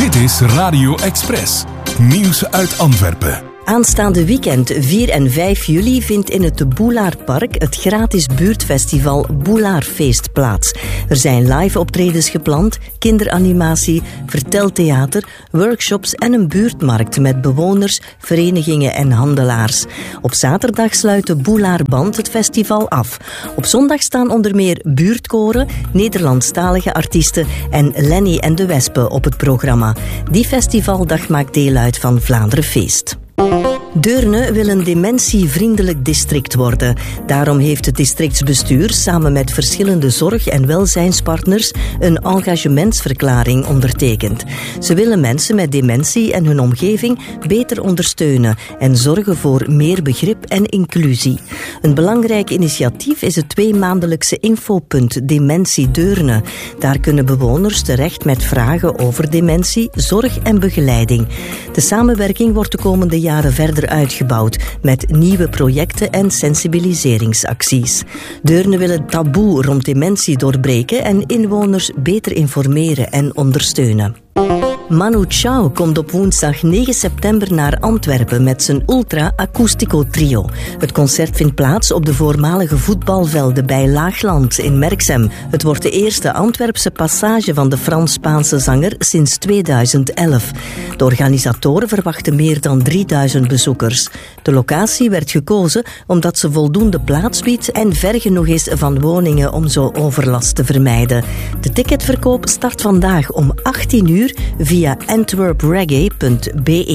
Dit is Radio Express. Nieuws uit Antwerpen. Aanstaande weekend 4 en 5 juli vindt in het Boelaarpark het gratis buurtfestival Boelaarfeest plaats. Er zijn live optredens gepland, kinderanimatie, verteltheater, workshops en een buurtmarkt met bewoners, verenigingen en handelaars. Op zaterdag sluit de Boelaarband het festival af. Op zondag staan onder meer buurtkoren, Nederlandstalige artiesten en Lenny en de Wespen op het programma. Die festivaldag maakt deel uit van Vlaanderen Feest. Deurne wil een dementievriendelijk district worden. Daarom heeft het districtsbestuur samen met verschillende zorg- en welzijnspartners een engagementsverklaring ondertekend. Ze willen mensen met dementie en hun omgeving beter ondersteunen en zorgen voor meer begrip en inclusie. Een belangrijk initiatief is het 2-maandelijkse infopunt Dementie Deurne. Daar kunnen bewoners terecht met vragen over dementie, zorg en begeleiding. De samenwerking wordt de komende jaren verder uitgebouwd met nieuwe projecten en sensibiliseringsacties. Deurne wil het taboe rond dementie doorbreken en inwoners beter informeren en ondersteunen. Manu Chao komt op woensdag 9 september naar Antwerpen met zijn Ultra Acoustico Trio. Het concert vindt plaats op de voormalige voetbalvelden bij Laagland in Merksem. Het wordt de eerste Antwerpse passage van de Frans-Spaanse zanger sinds 2011. De organisatoren verwachten meer dan 3000 bezoekers. De locatie werd gekozen omdat ze voldoende plaats biedt en ver genoeg is van woningen om zo overlast te vermijden. De ticketverkoop start vandaag om 18 uur via antwerpreggae.be.